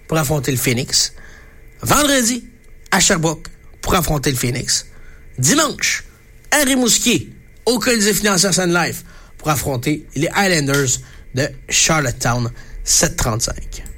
pour affronter le Phoenix. Vendredi, à Sherbrooke, pour affronter le Phoenix. Dimanche, à Rimouski, au Colisée financier Sun Life, pour affronter les Highlanders de Charlottetown 735.